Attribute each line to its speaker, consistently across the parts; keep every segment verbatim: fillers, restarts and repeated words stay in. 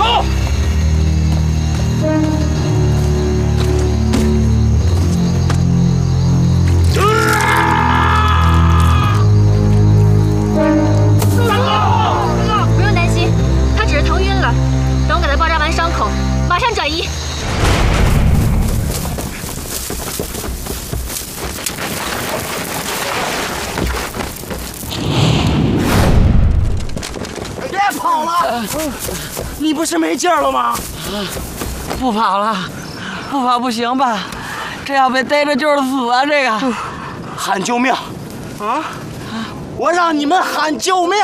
Speaker 1: 走！
Speaker 2: 不用担心，他只是疼晕了。等我给他包扎完伤口，马上转移。
Speaker 3: 跑了！你不是没劲儿了吗？
Speaker 4: 不跑了，不跑不行吧？这要被逮着就是死啊！这个，
Speaker 3: 喊救命！啊！我让你们喊救命！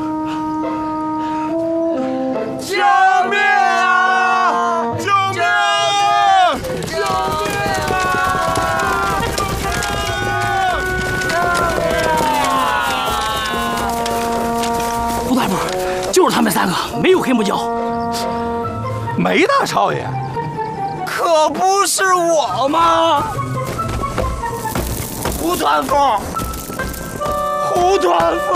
Speaker 3: 救命啊！救命！救命啊！
Speaker 5: 胡大夫。 就是他们三个，没有黑木胶。
Speaker 1: 没大少爷，
Speaker 3: 可不是我吗？胡团副，胡团副，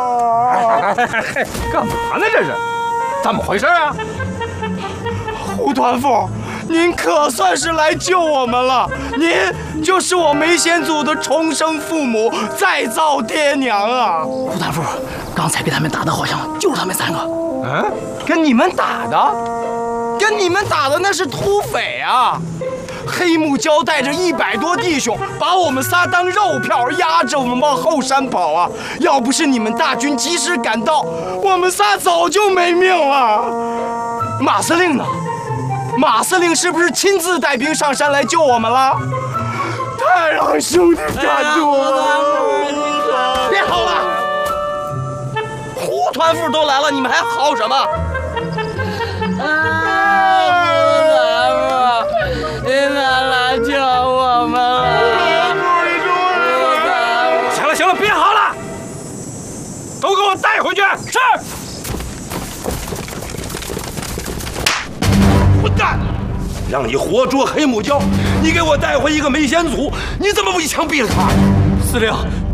Speaker 1: 干嘛呢？这是，怎么回事啊？
Speaker 3: 胡团副，您可算是来救我们了！您就是我梅仙祖的重生父母，再造爹娘啊！
Speaker 5: 胡团副，刚才给他们打的好像就是他们三个。
Speaker 3: 嗯，跟你们打的，跟你们打的那是土匪啊！黑木胶带着一百多弟兄，把我们仨当肉票，压着我们往后山跑啊！要不是你们大军及时赶到，我们仨早就没命了。马司令呢？马司令是不是亲自带兵上山来救我们了？太让兄弟感动了！别嚎了！胡团副都来了，你们还嚎什么？
Speaker 4: 啊，胡团副，你咋来救我们了？
Speaker 1: 行了行了，别嚎了，都给我带回去！是。混蛋！让你活捉黑木胶，你给我带回一个梅仙祖，你怎么不一枪毙了他？
Speaker 5: 司令，